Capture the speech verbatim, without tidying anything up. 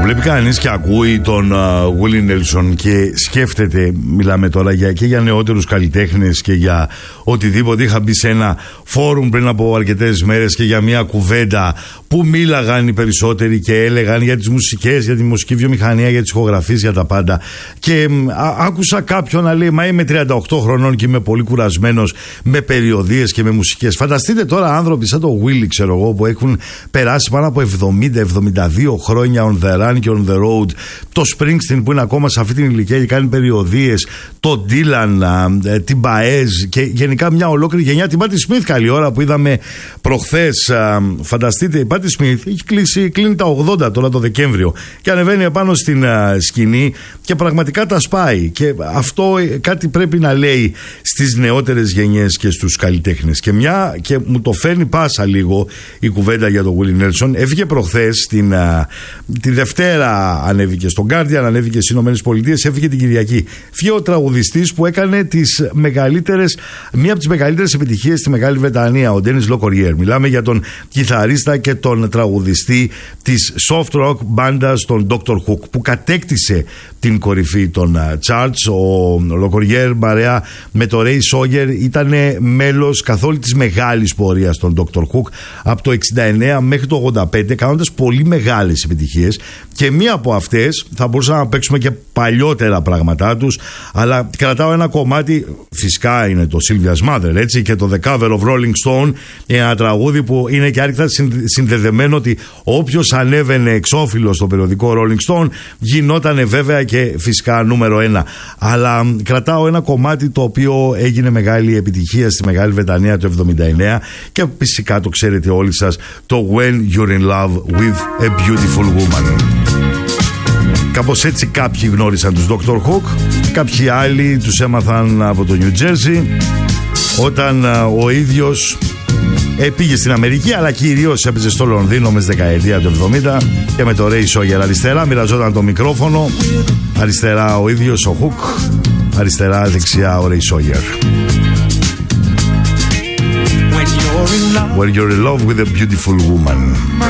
Βλέπει κανείς και ακούει τον Willie Nelson και σκέφτεται, μιλάμε τώρα για, και για νεότερους καλλιτέχνες και για οτιδήποτε. Είχα μπει σε ένα φόρουμ πριν από αρκετές μέρες και για μια κουβέντα που μίλαγαν οι περισσότεροι και έλεγαν για τις μουσικές, για τη μουσική βιομηχανία, για τις ηχογραφίες, για τα πάντα. Και α, άκουσα κάποιον να λέει: μα είμαι τριάντα οκτώ χρονών και είμαι πολύ κουρασμένος με περιοδίες και με μουσικές. Φανταστείτε τώρα άνθρωποι σαν το Willie, ξέρω εγώ, που έχουν περάσει πάνω από εβδομήντα εβδομήντα δύο χρόνια on the run και on the road. Το Springsteen που είναι ακόμα σε αυτή την ηλικία και κάνει περιοδίες. Το Dylan, α, την Baez και γενικά μια ολόκληρη γενιά. Την Patti Smith, καλή ώρα που είδαμε προχθές. Α, φανταστείτε, η Patti Smith έχει κλείσει, κλείνει τα ογδόντα τώρα το Δεκέμβριο και ανεβαίνει επάνω στην α, σκηνή και πραγματικά τα σπάει. Και αυτό κάτι πρέπει να λέει στις νεότερες γενιές και στους καλλιτέχνες. Και μια, και μου το φέρνει πάσα λίγο η κουβέντα για τον Willie Nelson. Έφυγε προχθές την, α, τη Δευτέρα, ανέβηκε στο Guardian, ανέβηκε στις Ηνωμένες Πολιτείες, έφυγε την Κυριακή. Φύγε ο τραγουδιστής που έκανε τις μεγαλύτερες, μία από τις μεγαλύτερες επιτυχίες στη Μεγάλη Βρετανία, ο Dennis Lockorier. Μιλάμε για τον κιθαρίστα και τον τραγουδιστή της soft rock μπάντας, τον ντόκτορ Hook, που κατέκτησε την κορυφή των charts. Ο Lockorier παρέα με το Ray Sawyer ήταν μέλος καθ' όλη της μεγάλης πορείας των ντόκτορ Hook από το εξήντα εννέα μέχρι το ογδόντα πέντε, κάνοντας πολύ μεγάλες επιτυχίες, και μία από αυτές θα μπορούσαμε να παίξουμε και παλιότερα πράγματά τους, αλλά κρατάω ένα κομμάτι, φυσικά είναι το Sylvia's Mother, έτσι, και το The Cover of Rolling Stone, ένα τραγούδι που είναι και άρρηκτα συνδεδεμένο, ότι όποιος ανέβαινε εξώφυλλο στο περιοδικό Rolling Stone γινότανε βέβαια και φυσικά νούμερο ένα. Αλλά κρατάω ένα κομμάτι το οποίο έγινε μεγάλη επιτυχία στη Μεγάλη Βρετανία το εβδομήντα εννέα και φυσικά το ξέρετε όλοι σας, το When You're in Love with a Beautiful Woman. Κάπως έτσι κάποιοι γνώρισαν τους ντόκτορ Hook, κάποιοι άλλοι τους έμαθαν από το New Jersey, όταν ο ίδιος πήγε στην Αμερική, αλλά κυρίως έπαιζε στο Λονδίνο μες δεκαετία του εβδομήντα και με το Ray Sawyer αριστερά μοιραζόταν το μικρόφωνο, αριστερά ο ίδιος ο Hook, αριστερά δεξιά ο Ray Sawyer. When you're in love with a beautiful woman.